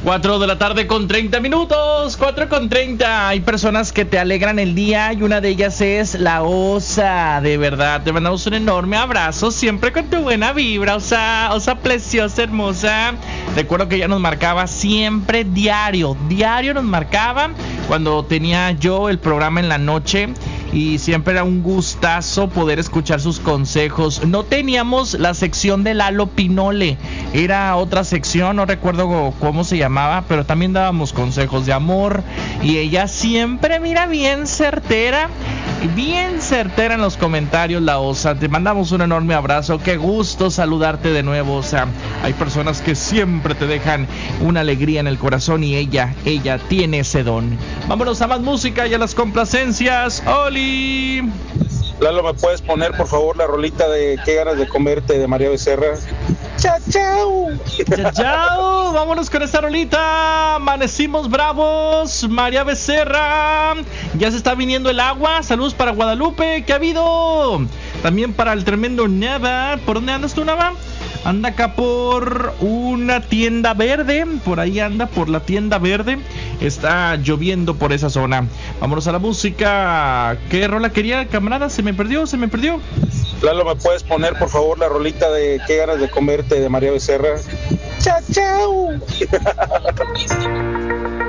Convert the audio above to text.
4 de la tarde con 30 minutos, 4:30. Hay personas que te alegran el día y una de ellas es la Osa. De verdad, te mandamos un enorme abrazo, siempre con tu buena vibra, Osa preciosa, hermosa. Recuerdo que ella nos marcaba siempre diario nos marcaba cuando tenía yo el programa en la noche. Y siempre era un gustazo poder escuchar sus consejos. No teníamos la sección de Lalo Pinole, era otra sección, no recuerdo cómo se llamaba, pero también dábamos consejos de amor. Y ella siempre, mira, bien certera en los comentarios, la Osa. Te mandamos un enorme abrazo, qué gusto saludarte de nuevo, Osa. Hay personas que siempre te dejan una alegría en el corazón y ella tiene ese don. Vámonos a más música y a las complacencias. ¡Oli! Lalo, ¿me puedes poner por favor la rolita de Qué ganas de comerte de María Becerra? ¡Chao, chao! ¡Chao, chao! Vámonos con esta rolita. Amanecimos bravos, María Becerra. Ya se está viniendo el agua. Saludos para Guadalupe. ¿Qué ha habido? También para el tremendo Nava. ¿Por dónde andas tú, Nava? Anda acá por una tienda verde. Por ahí anda, por la tienda verde. Está lloviendo por esa zona. Vámonos a la música. ¿Qué rola quería, camarada? Se me perdió. Lalo, ¿me puedes poner por favor la rolita de Qué ganas de comerte de María Becerra? ¡Chao, chao!